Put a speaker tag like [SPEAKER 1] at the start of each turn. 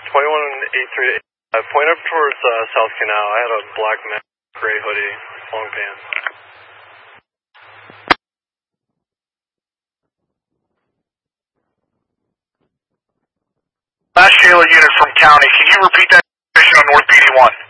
[SPEAKER 1] 2183. Point up towards South Canal. I had a black mask, gray hoodie, long pants.
[SPEAKER 2] Last Jailer unit from County, can you repeat that mission on North BD1?